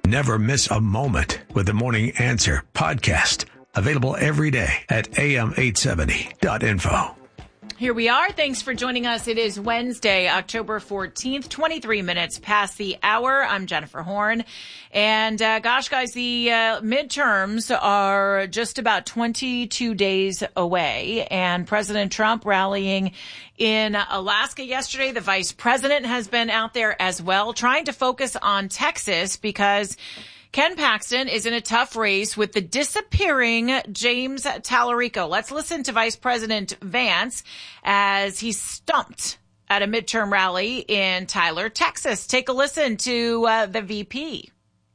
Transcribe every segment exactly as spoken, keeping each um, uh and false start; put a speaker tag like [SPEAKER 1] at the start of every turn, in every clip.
[SPEAKER 1] Never miss a moment with the Morning Answer podcast. Available every day at a m eight seventy dot info.
[SPEAKER 2] Here we are. Thanks for joining us. It is Wednesday, October fourteenth, twenty-three minutes past the hour. I'm Jennifer Horn. And uh, gosh, guys, the uh, midterms are just about twenty-two days away. And President Trump rallying in Alaska yesterday. The vice president has been out there as well, trying to focus on Texas because Ken Paxton is in a tough race with the disappearing James Tallarico. Let's listen to Vice President Vance as he's stumped at a midterm rally in Tyler, Texas. Take a listen to uh, the V P.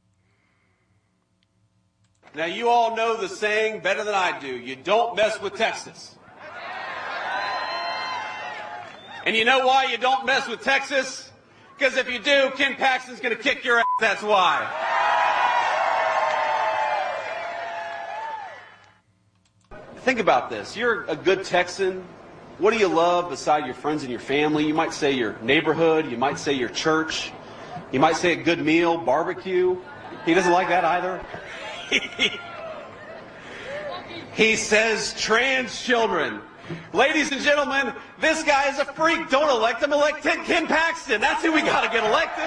[SPEAKER 3] Now, you all know the saying better than I do. You don't mess with Texas. And you know why you don't mess with Texas? Because if you do, Ken Paxton's going to kick your ass. That's why. Think about this. You're a good Texan. What do you love beside your friends and your family? You might say your neighborhood. You might say your church. You might say a good meal, barbecue. He doesn't like that either. He says trans children. Ladies and gentlemen, this guy is a freak. Don't elect him. Elect Ken Paxton. That's who we got to get elected.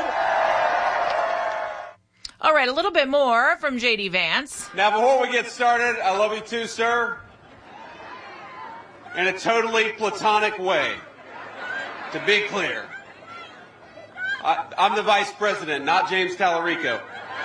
[SPEAKER 2] All right, a little bit more from J D Vance.
[SPEAKER 3] Now, before we get started, I love you too, sir. In a totally platonic way, to be clear. I, I'm the vice president, not James Tallarico.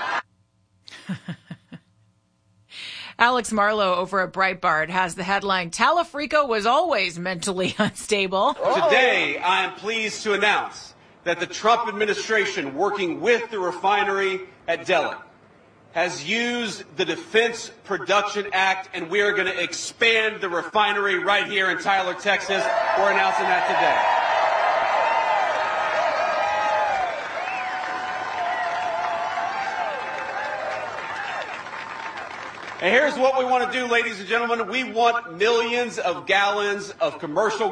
[SPEAKER 2] Alex Marlowe over at Breitbart has the headline, Tallarico was always mentally unstable.
[SPEAKER 3] Today, I am pleased to announce that the Trump administration, working with the refinery at Delek, has used the Defense Production Act, and we are going to expand the refinery right here in Tyler, Texas. We're announcing that today. And here's what we want to do, ladies and gentlemen. We want millions of gallons of commercial